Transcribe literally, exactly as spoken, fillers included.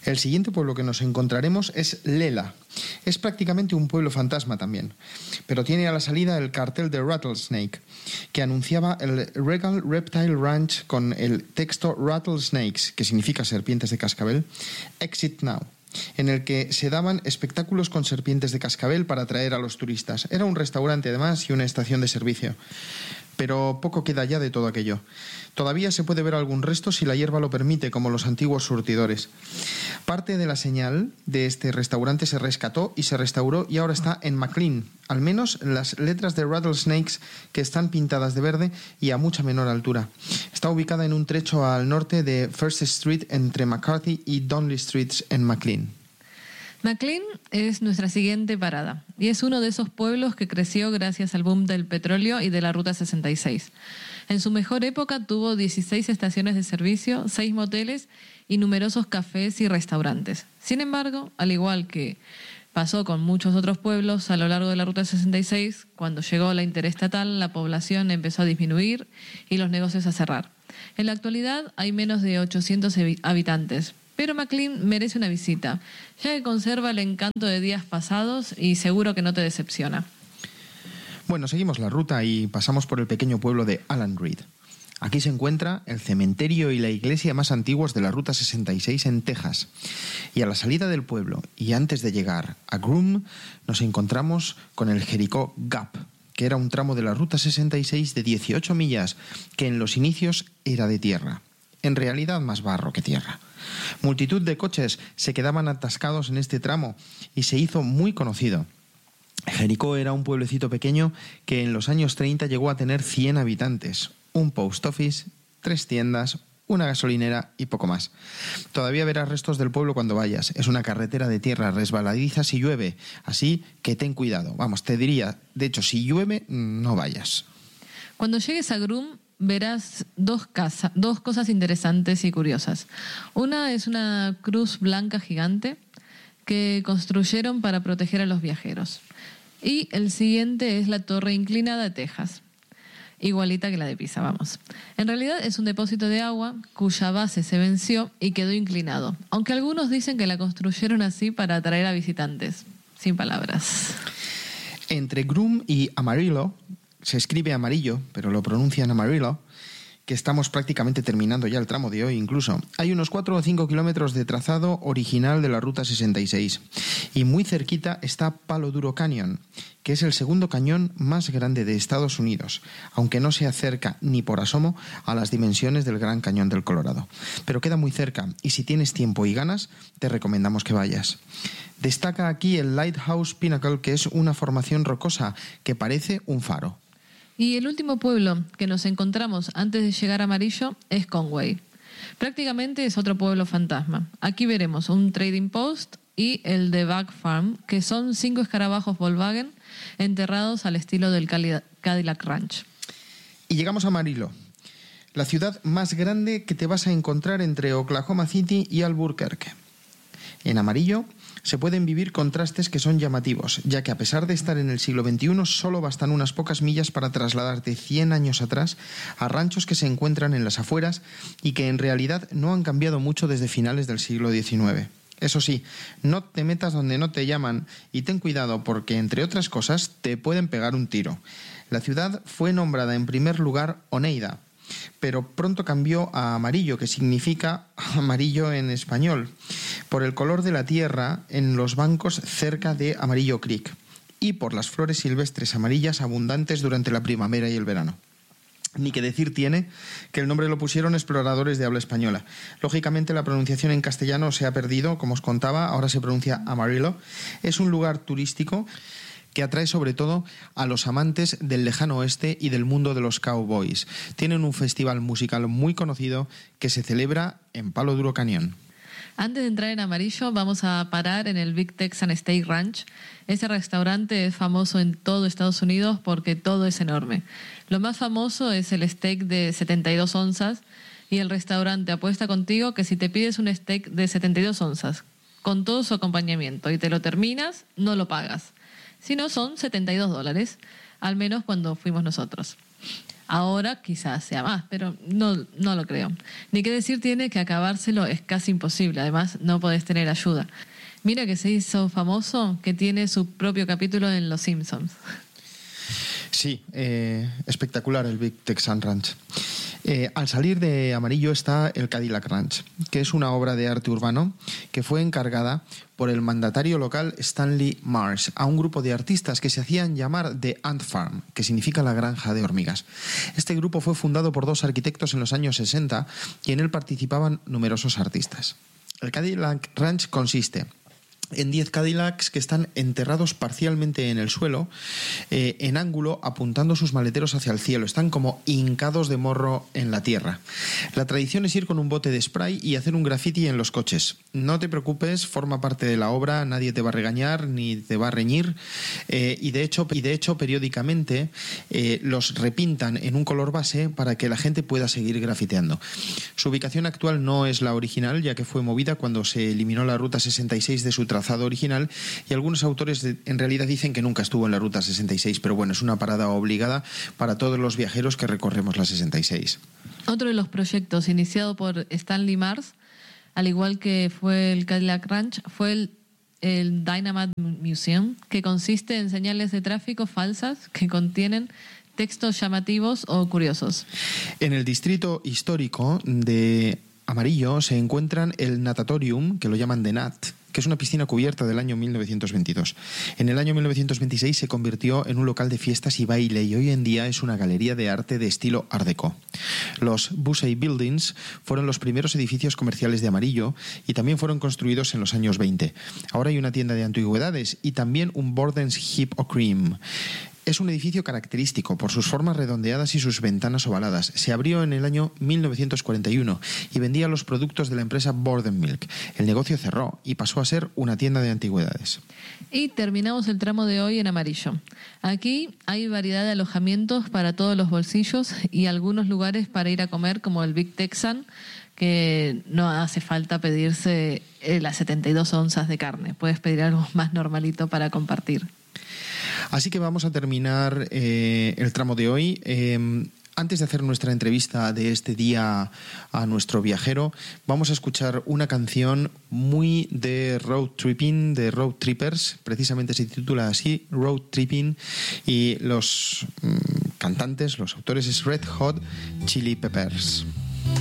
El siguiente pueblo que nos encontraremos es Lela. Es prácticamente un pueblo fantasma también, pero tiene a la salida el cartel de Rattlesnake, que anunciaba el Regal Reptile Ranch con el texto Rattlesnakes, que significa serpientes de cascabel, Exit Now, en el que se daban espectáculos con serpientes de cascabel para atraer a los turistas. Era un restaurante además y una estación de servicio. Pero poco queda ya de todo aquello. Todavía se puede ver algún resto si la hierba lo permite, como los antiguos surtidores. Parte de la señal de este restaurante se rescató y se restauró y ahora está en McLean. Al menos las letras de Rattlesnakes, que están pintadas de verde y a mucha menor altura. Está ubicada en un trecho al norte de First Street entre McCarthy y Donnelly Streets en McLean. McLean es nuestra siguiente parada y es uno de esos pueblos que creció gracias al boom del petróleo y de la Ruta sesenta y seis. En su mejor época tuvo dieciséis estaciones de servicio, seis moteles y numerosos cafés y restaurantes. Sin embargo, al igual que pasó con muchos otros pueblos a lo largo de la Ruta sesenta y seis, cuando llegó la interestatal, la población empezó a disminuir y los negocios a cerrar. En la actualidad hay menos de ochocientos habitantes. Pero McLean merece una visita, ya que conserva el encanto de días pasados y seguro que no te decepciona. Bueno, seguimos la ruta y pasamos por el pequeño pueblo de Allen Reed. Aquí se encuentra el cementerio y la iglesia más antiguos de la Ruta sesenta y seis en Texas. Y a la salida del pueblo y antes de llegar a Groom, nos encontramos con el Jericho Gap, que era un tramo de la Ruta sesenta y seis de dieciocho millas, que en los inicios era de tierra. En realidad más barro que tierra. Multitud de coches se quedaban atascados en este tramo y se hizo muy conocido. Jericho era un pueblecito pequeño que en los años treinta llegó a tener cien habitantes, un post office, tres tiendas, una gasolinera y poco más. Todavía verás restos del pueblo cuando vayas. Es una carretera de tierra resbaladiza si llueve, así que ten cuidado. Vamos, te diría, de hecho, si llueve, no vayas. Cuando llegues a Groom, verás dos, casa, dos cosas interesantes y curiosas. Una es una cruz blanca gigante que construyeron para proteger a los viajeros. Y el siguiente es la torre inclinada de Texas, igualita que la de Pisa, vamos. En realidad es un depósito de agua cuya base se venció y quedó inclinado, aunque algunos dicen que la construyeron así para atraer a visitantes. Sin palabras. Entre Groom y Amarillo, se escribe amarillo, pero lo pronuncian Amarillo, que estamos prácticamente terminando ya el tramo de hoy incluso. Hay unos cuatro o cinco kilómetros de trazado original de la Ruta sesenta y seis. Y muy cerquita está Palo Duro Canyon, que es el segundo cañón más grande de Estados Unidos, aunque no se acerca ni por asomo a las dimensiones del Gran Cañón del Colorado. Pero queda muy cerca y si tienes tiempo y ganas, te recomendamos que vayas. Destaca aquí el Lighthouse Pinnacle, que es una formación rocosa que parece un faro. Y el último pueblo que nos encontramos antes de llegar a Amarillo es Conway. Prácticamente es otro pueblo fantasma. Aquí veremos un trading post y el The Bug Farm, que son cinco escarabajos Volkswagen enterrados al estilo del Cadillac Ranch. Y llegamos a Amarillo, la ciudad más grande que te vas a encontrar entre Oklahoma City y Albuquerque. En Amarillo se pueden vivir contrastes que son llamativos, ya que a pesar de estar en el siglo veintiuno, solo bastan unas pocas millas para trasladarte cien años atrás a ranchos que se encuentran en las afueras y que en realidad no han cambiado mucho desde finales del siglo diecinueve. Eso sí, no te metas donde no te llaman y ten cuidado porque, entre otras cosas, te pueden pegar un tiro. La ciudad fue nombrada en primer lugar Oneida, pero pronto cambió a Amarillo, que significa amarillo en español, por el color de la tierra en los bancos cerca de Amarillo Creek y por las flores silvestres amarillas abundantes durante la primavera y el verano. Ni que decir tiene que el nombre lo pusieron exploradores de habla española. Lógicamente la pronunciación en castellano se ha perdido, como os contaba, ahora se pronuncia Amarillo. Es un lugar turístico que atrae sobre todo a los amantes del lejano oeste y del mundo de los cowboys. Tienen un festival musical muy conocido que se celebra en Palo Duro Canyon. Antes de entrar en Amarillo, vamos a parar en el Big Texan Steak Ranch. Ese restaurante es famoso en todo Estados Unidos porque todo es enorme. Lo más famoso es el steak de setenta y dos onzas y el restaurante apuesta contigo que si te pides un steak de setenta y dos onzas con todo su acompañamiento y te lo terminas, no lo pagas. Si no, son setenta y dos dólares, al menos cuando fuimos nosotros. Ahora quizás sea más, pero no, no lo creo. Ni qué decir tiene que acabárselo es casi imposible. Además, no podés tener ayuda. Mira que se hizo famoso, que tiene su propio capítulo en Los Simpsons. Sí, eh, espectacular el Big Texan Ranch. Eh, al salir de Amarillo está el Cadillac Ranch, que es una obra de arte urbano que fue encargada por el mandatario local Stanley Marsh a un grupo de artistas que se hacían llamar The Ant Farm, que significa la granja de hormigas. Este grupo fue fundado por dos arquitectos en los años sesenta y en él participaban numerosos artistas. El Cadillac Ranch consiste en diez Cadillacs que están enterrados parcialmente en el suelo, eh, en ángulo, apuntando sus maleteros hacia el cielo. Están como hincados de morro en la tierra. La tradición es ir con un bote de spray y hacer un graffiti en los coches. No te preocupes, forma parte de la obra, nadie te va a regañar ni te va a reñir. Eh, y, de hecho, y de hecho, periódicamente eh, los repintan en un color base para que la gente pueda seguir grafiteando. Su ubicación actual no es la original, ya que fue movida cuando se eliminó la Ruta sesenta y seis de su trazado original, y algunos autores de, en realidad dicen que nunca estuvo en la Ruta sesenta y seis, pero bueno, es una parada obligada para todos los viajeros que recorremos la sesenta y seis. Otro de los proyectos iniciado por Stanley Marsh, al igual que fue el Cadillac Ranch, fue el, el Dynamite Museum, que consiste en señales de tráfico falsas que contienen textos llamativos o curiosos. En el distrito histórico de Amarillo se encuentran el Natatorium, que lo llaman The Nat, que es una piscina cubierta del año mil novecientos veintidós. En el año mil novecientos veintiséis se convirtió en un local de fiestas y baile y hoy en día es una galería de arte de estilo Art Deco. Los Bussey Buildings fueron los primeros edificios comerciales de Amarillo y también fueron construidos en los años veinte. Ahora hay una tienda de antigüedades y también un Borden's Hip o Cream. Es un edificio característico por sus formas redondeadas y sus ventanas ovaladas. Se abrió en el año mil novecientos cuarenta y uno y vendía los productos de la empresa Borden Milk. El negocio cerró y pasó a ser una tienda de antigüedades. Y terminamos el tramo de hoy en Amarillo. Aquí hay variedad de alojamientos para todos los bolsillos y algunos lugares para ir a comer, como el Big Texan, que no hace falta pedirse las setenta y dos onzas de carne. Puedes pedir algo más normalito para compartir. Así que vamos a terminar eh, el tramo de hoy. Eh, antes de hacer nuestra entrevista de este día a nuestro viajero, vamos a escuchar una canción muy de road tripping, de road trippers. Precisamente se titula así, Road Tripping, y los mm, cantantes, los autores es Red Hot Chili Peppers.